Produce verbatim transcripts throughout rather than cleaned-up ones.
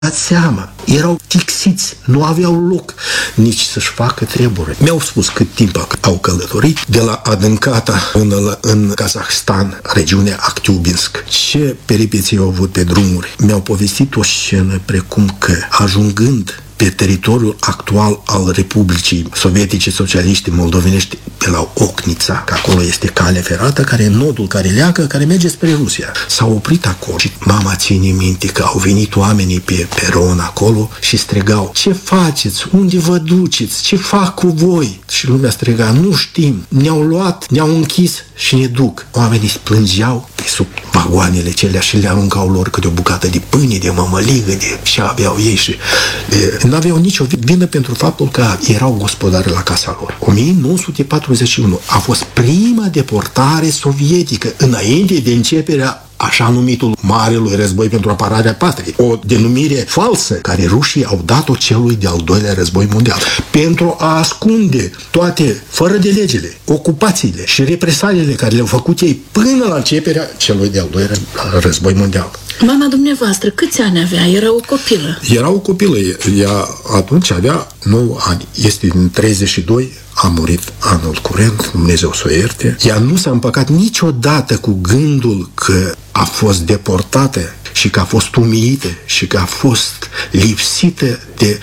dați seama, erau tixiți, nu aveau loc nici să-și facă treburi. Mi-au spus cât timp au călătorit de la Adâncata până la, în Kazahstan, regiunea Aktyubinsk. Ce peripeții au avut pe drumuri. Mi-au povestit o scenă precum că, ajungând pe teritoriul actual al Republicii Sovietice Socialiste Moldovenești, pe la Ocnița, că acolo este cale ferată, care e nodul care leagă, care merge spre Rusia. S-au oprit acolo și mama ține minte că au venit oamenii pe peron acolo și strigau: ce faceți? Unde vă duceți? Ce fac cu voi? Și lumea striga: nu știm, ne-au luat, ne-au închis și ne duc. Oamenii plângeau pe sub vagoanele celea și le aruncau lor câte o bucată de pâine, de mămăligă, de ce aveau ei și e, n-aveau nicio vină pentru faptul că erau gospodari la casa lor. o mie nouă sute patruzeci și unu a fost prima deportare sovietică înainte de începerea așa numitul Marelui Război pentru apărarea patriei. O denumire falsă care rușii au dat-o celui de-al doilea război mondial. Pentru a ascunde toate, fără de legile, ocupațiile și represaliile care le-au făcut ei până la începerea celui de-al doilea război mondial. Mama dumneavoastră câți ani avea? Era o copilă. Era o copilă. Ea atunci avea nouă ani. Este din treizeci și doi, a murit anul curent, Dumnezeu să o ierte. Ea nu s-a împăcat niciodată cu gândul că a fost deportată și că a fost umilită și că a fost lipsită de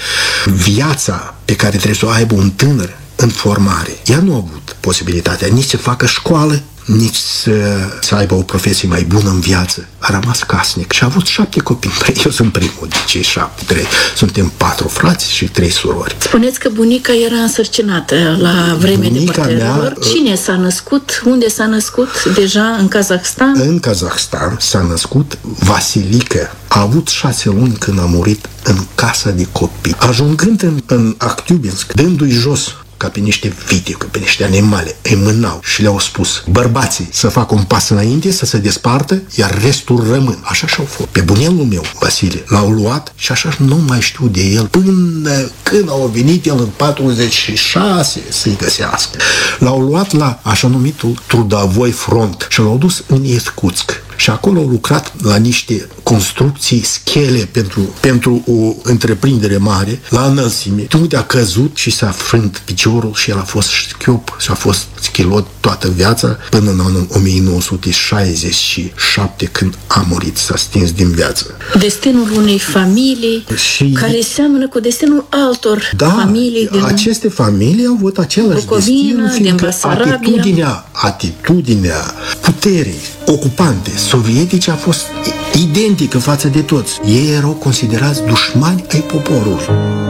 viața pe care trebuie să o aibă un tânăr în formare. Ea nu a avut posibilitatea nici să facă școală, nici să, să aibă o profesie mai bună în viață. A rămas casnic și a avut șapte copii. Eu sunt primul din cei șapte, trei. Suntem patru frați și trei surori. Spuneți că bunica era însărcinată la vremea deportărilor. Cine s-a născut? Unde s-a născut? Deja în Kazahstan? În Kazahstan s-a născut Vasilica. A avut șase luni când a murit în casa de copii. Ajungând în, în Aktyubinsk, dându-i jos ca pe niște vite, ca pe niște animale, îi mânau și le-au spus: bărbații să facă un pas înainte, să se despartă, iar restul rămân. Așa și-au fost. Pe bunelul meu, Vasile, l-au luat și așa nu mai știu de el până când au venit el în patruzeci și șase să-i găsească. L-au luat la așa numitul Trudovoi Front și l-au dus în Irkutsk. Și acolo au lucrat la niște construcții, schele pentru, pentru o întreprindere mare, la înălțime, unde a căzut și s-a frânt piciorul și el a fost șchiop și a fost schilot toată viața până în anul o mie nouă sute șaizeci și șapte, când a murit, s-a stins din viață. Destinul unei familii și care seamănă cu destinul altor da, familii din aceste familii au avut același Bucovina, destin, fiindcă atitudinea, atitudinea puterii ocupante sovietice a fost identică față de toți. Ei erau considerați dușmani ai poporului.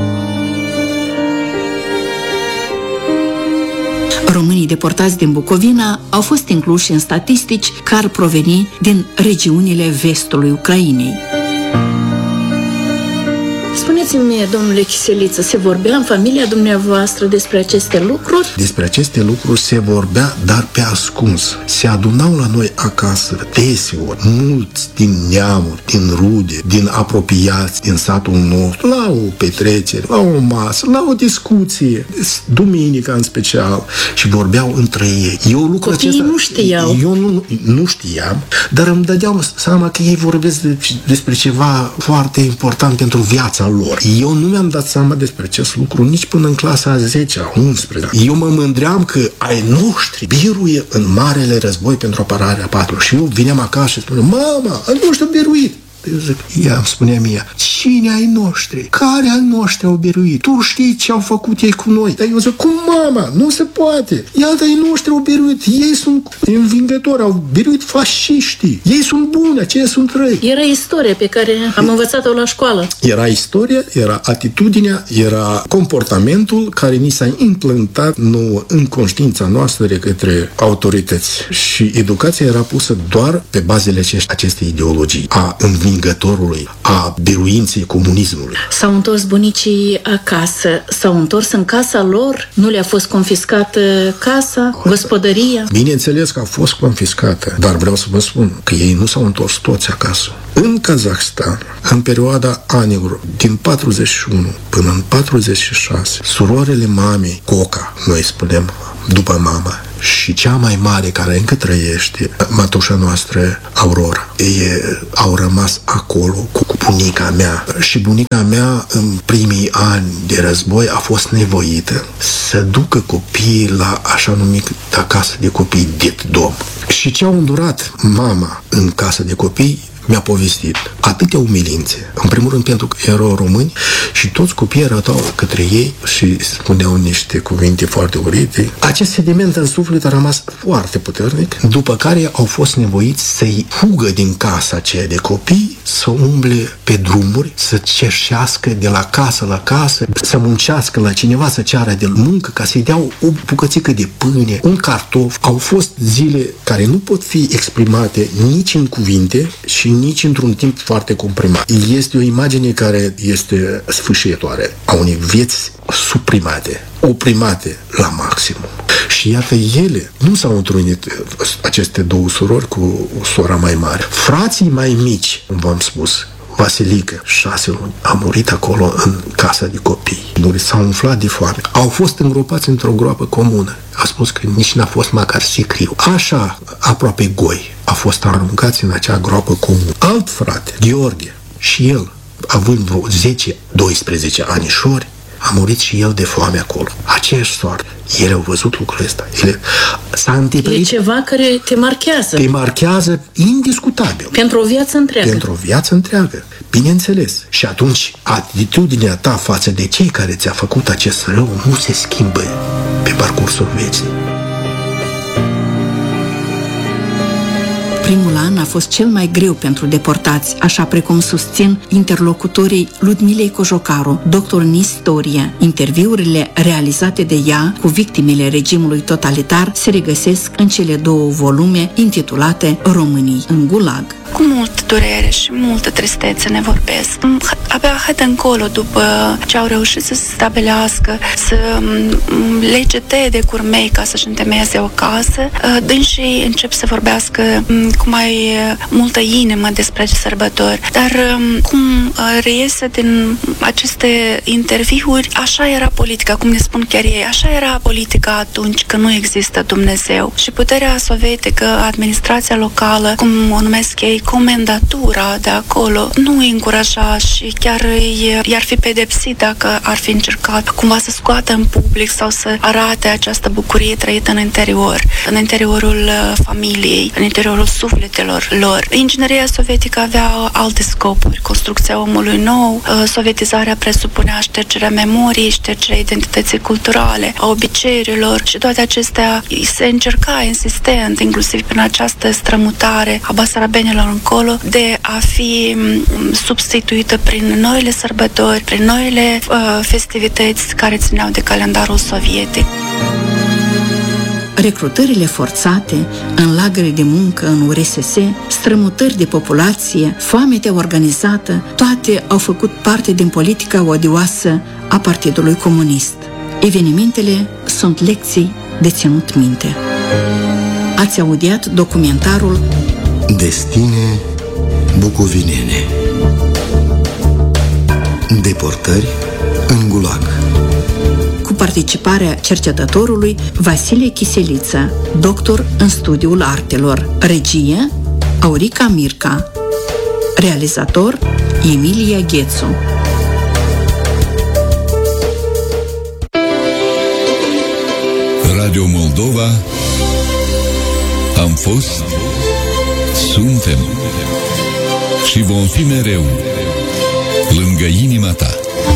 Românii deportați din Bucovina au fost incluși în statistici care ar proveni din regiunile vestului Ucrainei. Spuneți-mi, domnule Chiseliță, se vorbea în familia dumneavoastră despre aceste lucruri? Despre aceste lucruri se vorbea, dar pe ascuns. Se adunau la noi acasă, deseori, mulți din neamuri, din rude, din apropiați, din satul nostru, la o petrecere, la o masă, la o discuție, duminica în special, și vorbeau între ei. Eu lucrul Copiii acesta, nu știau. Eu nu, nu știam, dar îmi dădeau seama că ei vorbesc de, despre ceva foarte important pentru viața lor. Eu nu mi-am dat seama despre acest lucru nici până în clasa a zecea, a unsprezecea. Eu mă mândream că ai noștri biruie în Marele Război pentru apărarea patriei. Și eu vineam acasă și spuneam: mama, ai noștri au biruit. Eu zic, ea îmi spunea mie: cine ai noștri? Care ai noștri au biruit? Tu știi ce au făcut ei cu noi. Dar eu zic: cum, mama? Nu se poate. Iată, ai noștri au biruit. Ei sunt învingători, au biruit fasciștii. Ei sunt buni, aceia sunt răi. Era istoria pe care am învățat-o la școală. Era istoria, era atitudinea, era comportamentul care ni s-a implantat nouă în conștiința noastră de către autorități. Și educația era pusă doar pe bazele acestei ideologii, a învingătorului, a biruinței comunismului. S-au întors bunicii acasă, s-au întors în casa lor, nu le-a fost confiscată casa, gospodăria? Bineînțeles că a fost confiscată, dar vreau să vă spun că ei nu s-au întors toți acasă. În Kazahstan, în perioada anilor din patruzeci și unu până în patruzeci și șase, suroarele mamei, Coca, noi spunem după mama. Și cea mai mare, care încă trăiește, mătușa noastră, Aurora, ei au rămas acolo cu bunica mea. Și bunica mea, în primii ani de război, a fost nevoită să ducă copiii la așa numită casă de copii det-dom. Și ce au îndurat mama în casă de copii, mi-a povestit atâtea umilințe. În primul rând pentru că erau români și toți copiii arătau către ei și spuneau niște cuvinte foarte urâte. Acest sediment în suflet a rămas foarte puternic, după care au fost nevoiți să-i fugă din casa aceea de copii, să umble pe drumuri, să cerșească de la casă la casă, să muncească la cineva, să ceară de muncă, ca să-i dea o bucățică de pâine, un cartof. Au fost zile care nu pot fi exprimate nici în cuvinte și nici într-un timp foarte comprimat. Este o imagine care este sfâșietoare a unei vieți suprimate, oprimate la maximum. Și iată, ele nu s-au întrunit, aceste două surori, cu sora mai mare. Frații mai mici, v-am spus, Vasilica, șase luni, a murit acolo în casa de copii. S-au umflat de foame. Au fost îngropați într-o groapă comună. A spus că nici n-a fost măcar sicriu. Așa, aproape goi, a fost aruncați în acea groapă comună. Alt frate, Gheorghe, și el, având vreo zece doisprezece anișori, a murit și el de foame acolo. Aceeași soartă. Ele au văzut lucrul ăsta. Ele s-a întâmplat. E ceva care te marchează. Te marchează indiscutabil. Pentru o viață întreagă. Pentru o viață întreagă. Bineînțeles. Și atunci, atitudinea ta față de cei care ți-a făcut acest rău nu se schimbă pe parcursul vieții. Primul an a fost cel mai greu pentru deportați, așa precum susțin interlocutorii Ludmilei Cojocaru, doctor în istorie. Interviurile realizate de ea cu victimele regimului totalitar se regăsesc în cele două volume intitulate Românii în Gulag. Cu multă durere și multă tristețe ne vorbesc. Abia hăt încolo, după ce au reușit să se stabilească, să lege tăie de curmei ca să-și întemeieze o casă, dânsii încep să vorbească cu mai multă inimă despre sărbători. Dar cum reiese din aceste interviuri, așa era politica, cum ne spun chiar ei, așa era politica atunci când nu există Dumnezeu. Și puterea sovietică, administrația locală, cum o numesc ei, comendatura de acolo, nu îi încuraja și chiar îi, i-ar fi pedepsit dacă ar fi încercat cumva să scoată în public sau să arate această bucurie trăită în interior, în interiorul familiei, în interiorul sufletelor lor. Ingineria sovietică avea alte scopuri, construcția omului nou, sovietizarea presupunea ștergerea memoriei, ștergerea identității culturale, a obiceiurilor și toate acestea se încerca insistent, inclusiv prin această strămutare a basarabenilor încolo, de a fi substituită prin noile sărbători, prin noile uh, festivități care țineau de calendarul sovietic. Recrutările forțate în lagăre de muncă în U R S S, strămutări de populație, foametea organizată, toate au făcut parte din politica odioasă a Partidului Comunist. Evenimentele sunt lecții de ținut minte. Ați audiat documentarul Destine bucovinene. Deportări în Gulag, cu participarea cercetătorului Vasile Chiseliță, doctor în studiul artelor. Regie Aurica Mirca. Realizator Emilia Ghețu. Radio Moldova. Am fost, suntem și vom fi mereu lângă inima ta.